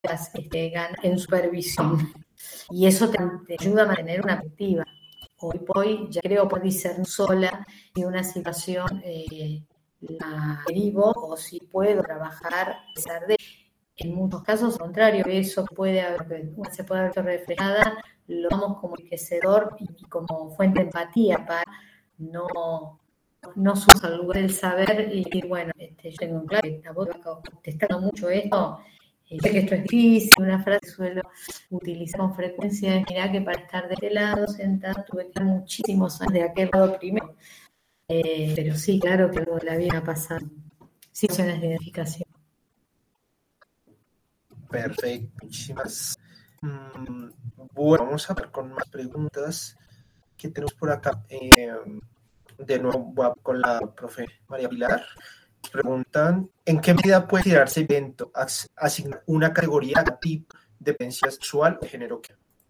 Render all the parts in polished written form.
en supervisión. Y eso te ayuda a mantener una perspectiva. Hoy por hoy ya creo poder discernir sola si una situación la derivo o si puedo trabajar a pesar de. En muchos casos, al contrario, eso se puede haber reflejada, lo damos como enriquecedor y como fuente de empatía para no subirnos al lugar del saber y decir, bueno, yo tengo un claro que tampoco está contestando mucho esto, sé que esto es difícil. Una frase que suelo utilizar con frecuencia es: mirá que para estar de este lado sentada tuve que estar muchísimos años de aquel lado primero. Pero sí, claro que algo de la vida pasa, situaciones de identificación. Perfecto, muchísimas. Bueno, vamos a ver con más preguntas que tenemos por acá. De nuevo voy con la profe María Pilar. Preguntan: ¿en qué medida puede tirarse evento asignar una categoría a tipo de dependencia sexual o género?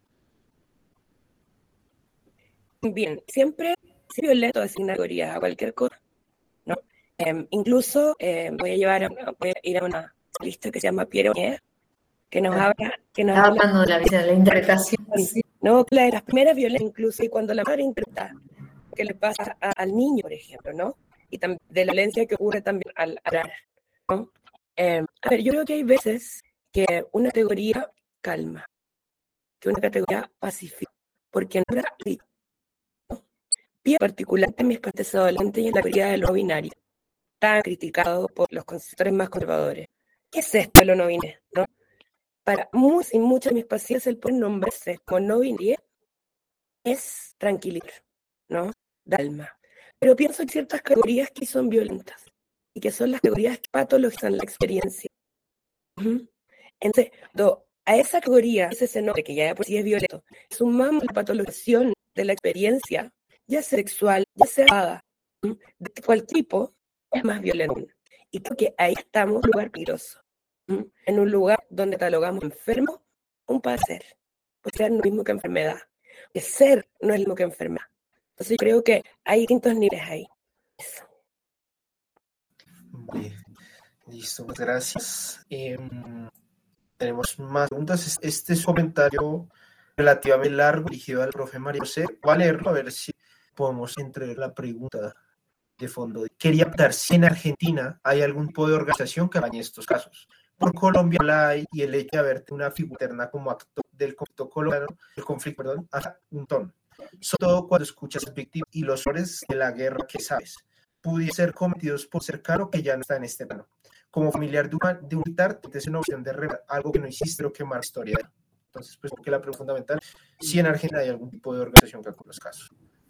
Bien, siempre es violento asignar categorías a cualquier cosa, ¿no? Incluso voy a ir a una lista que se llama Pierre Oñé, que nos habla hablando de la interpretación, sí. No, la de las primeras violencias, incluso, y cuando la madre interpreta qué le pasa al niño, por ejemplo, ¿no? Y también de la violencia que ocurre también al hablar, ¿no? A ver, yo creo que hay veces que una categoría calma, que una categoría pacifica, porque no era ¿no? Y en particular en mis pacientes adolescentes y en la teoría de lo no binario, tan criticado por los consultores más conservadores. ¿Qué es esto de lo no binario, no? Para muchos de mis pacientes el poder nombrarse como no binario es tranquilizar, ¿no? Da alma. Pero pienso en ciertas categorías que son violentas y que son las categorías que patologizan la experiencia. Entonces, a esa categoría, ese nombre que ya de por sí es violento, sumamos la patologización de la experiencia, ya sea sexual, ya sea amada, de cualquier tipo, es más violento. Y creo que ahí estamos en un lugar peligroso, en un lugar donde catalogamos enfermo un placer, pues ser no es lo mismo que enfermedad, que ser no es lo mismo que enfermedad. Entonces yo creo que hay distintos niveles ahí. Eso. Bien, listo, muchas gracias. Tenemos más preguntas. Este es un comentario relativamente largo dirigido al profe María José. Voy a leerlo a ver si podemos entregar la pregunta de fondo. Quería preguntar si en Argentina hay algún tipo de organización que acompañe estos casos. Por Colombia la hay, y el hecho de haber una figura eterna como actor del conflicto colombiano, hace un tono. Sobre todo cuando escuchas a las víctimas y los horrores de la guerra que sabes, pudiesen ser cometidos por cercano que ya no está en este plano. Como familiar de un militar, tienes una opción de revelar algo que no hiciste, pero que marca historia. Entonces, pues, porque la pregunta fundamental, si en Argentina hay algún tipo de organización que acompañe los casos.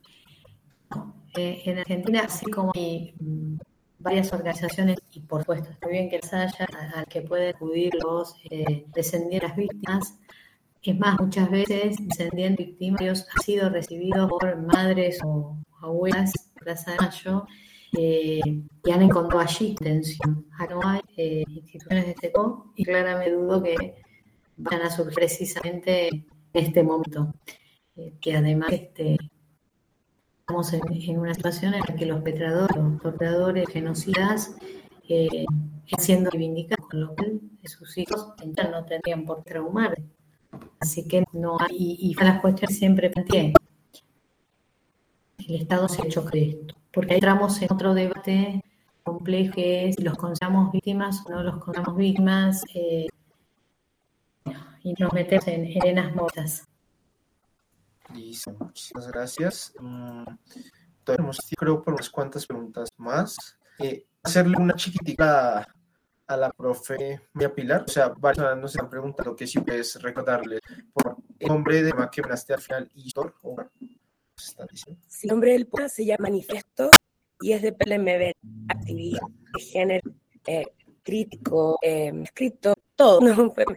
En Argentina, así como hay varias organizaciones, y por supuesto, está bien que las haya, al que pueden acudir los descendientes de las víctimas. Es más, muchas veces descendientes victimarios han sido recibidos por madres o abuelas de Plaza de Mayo y han encontrado allí atención. Acá no hay instituciones de este tipo y claramente dudo que vayan a surgir precisamente en este momento. Que además estamos en una situación en la que los torturadores, genocidas, están siendo reivindicados, con lo cual sus hijos no tendrían por traumar. Así que no hay, y las cuestiones siempre planteé. El Estado se ha hecho de esto, porque ahí entramos en otro debate complejo que es si los consideramos víctimas o no los consideramos víctimas, y nos metemos en arenas muertas. Listo, muchísimas gracias. Tenemos, creo, por unas cuantas preguntas más. Hacerle una chiquitica a la profe María Pilar. O sea, varias personas nos están preguntando que si puedes recordarle por el nombre de tema que hablaste al final y el nombre del poema se llama Manifiesto y es de PLMB, activista de género, crítico, escrito, todo. No,